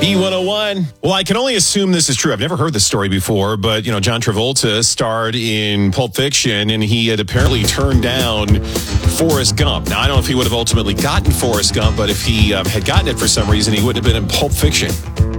B101. Well, I can only assume this is true. I've never heard this story before, but, John Travolta starred in Pulp Fiction, and he had apparently turned down Forrest Gump. Now, I don't know if he would have ultimately gotten Forrest Gump, but if he had gotten it for some reason, he wouldn't have been in Pulp Fiction.